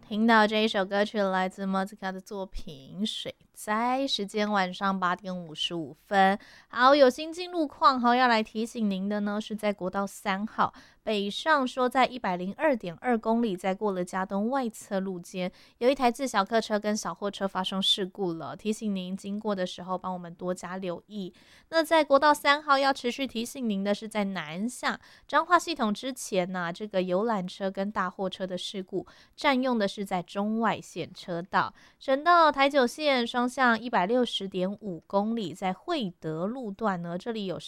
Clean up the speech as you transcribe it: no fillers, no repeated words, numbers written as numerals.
听到这一首歌曲来自 Mozika 的作品《水灾》，时间晚上8点55分。好，有新进路况，好要来提醒您的呢，是在国道3号北上，说在102.2公里，在过了嘉东外侧路肩，有一台自小客车跟小货车发生事故了，提醒您经过的时候帮我们多加留意。那在国道3号要持续提醒您的是，在南下彰化系统之前呢、这个游览车跟大货车的事故，占用的是在中外线车道。省道台九线双向160.5公里，在惠德路段呢，这里有